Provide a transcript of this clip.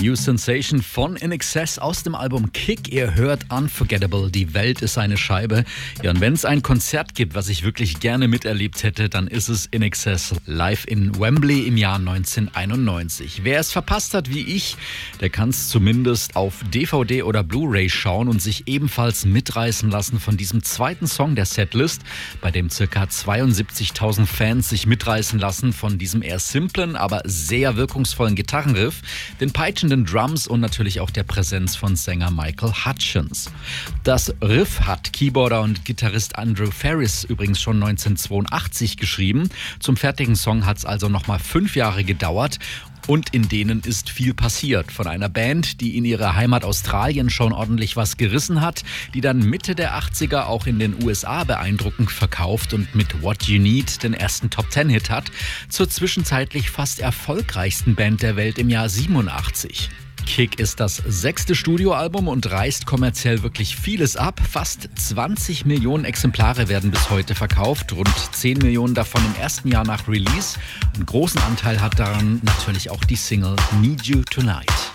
New Sensation von INXS aus dem Album Kick. Ihr hört Unforgettable, die Welt ist eine Scheibe. Ja, und wenn es ein Konzert gibt, was ich wirklich gerne miterlebt hätte, dann ist es INXS live in Wembley im Jahr 1991. Wer es verpasst hat wie ich, der kann es zumindest auf DVD oder Blu-ray schauen und sich ebenfalls mitreißen lassen von diesem zweiten Song der Setlist, bei dem ca. 72.000 Fans sich mitreißen lassen von diesem eher simplen, aber sehr wirkungsvollen Gitarrenriff, den peitschenden Drums und natürlich auch der Präsenz von Sänger Michael Hutchence. Das Riff hat Keyboarder und Gitarrist Andrew Ferris übrigens schon 1982 geschrieben. Zum fertigen Song hat es also nochmal 5 Jahre gedauert. Und in denen ist viel passiert. Von einer Band, die in ihrer Heimat Australien schon ordentlich was gerissen hat, die dann Mitte der 80er auch in den USA beeindruckend verkauft und mit What You Need den ersten Top-10-Hit hat, zur zwischenzeitlich fast erfolgreichsten Band der Welt im Jahr 87. Kick ist das 6. Studioalbum und reißt kommerziell wirklich vieles ab. Fast 20 Millionen Exemplare werden bis heute verkauft, rund 10 Millionen davon im ersten Jahr nach Release. Einen großen Anteil hat daran natürlich auch die Single Need You Tonight.